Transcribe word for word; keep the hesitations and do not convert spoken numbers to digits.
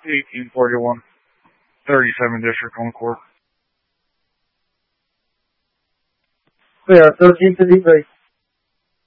eighteen forty-one, thirty-seven District on court. We are thirteen fifty-three.